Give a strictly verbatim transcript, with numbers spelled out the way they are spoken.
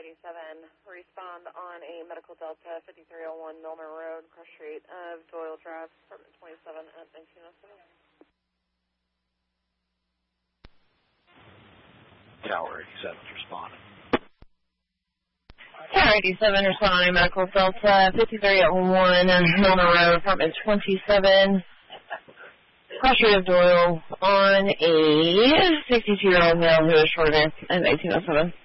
eighty-seven, respond on a Medical Delta fifty-three oh one Milner Road, crush rate of Doyle Drive, apartment twenty-seven at nineteen oh seven. Tower eighty-seven, responding. Tower eighty-seven, responding, Medical Delta fifty-three oh one Milner Road, apartment twenty-seven. Crush rate of Doyle on a sixty-two-year-old male who is short at nineteen oh seven.